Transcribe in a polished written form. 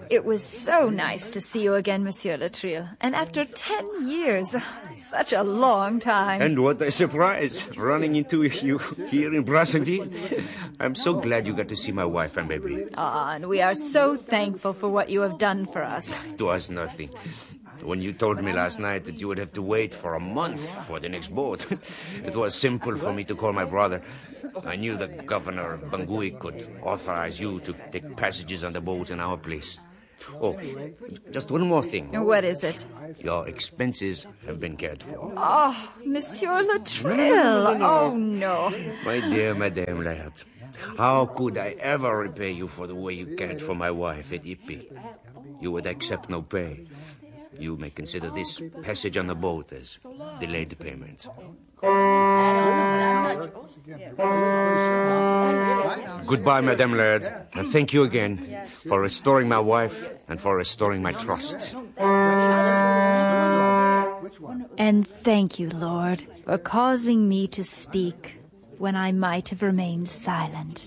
It was so nice to see you again, Monsieur Latreille. And after 10 years, such a long time. And what a surprise, running into you here in Brazzaville. I'm so glad you got to see my wife and baby. And we are so thankful for what you have done for us. It was nothing. When you told me last night that you would have to wait for a month for the next boat, it was simple for me to call my brother. I knew the governor of Bangui could authorize you to take passages on the boat in our place. Oh, just one more thing. What is it? Your expenses have been cared for. Oh, Monsieur Latreille. Oh, no. My dear Madame Laird, how could I ever repay you for the way you cared for my wife at Ypres? You would accept no pay. You may consider this passage on the boat as delayed payment. Goodbye, Madame Laird, and thank you again for restoring my wife and for restoring my trust. And thank you, Lord, for causing me to speak when I might have remained silent.